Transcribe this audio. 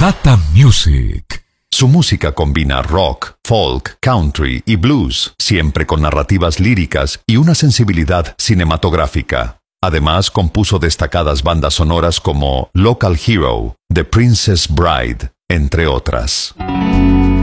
Tata Music. Su música combina rock, folk, country y blues, siempre con narrativas líricas y una sensibilidad cinematográfica. Además, compuso destacadas bandas sonoras como Local Hero, The Princess Bride, entre otras.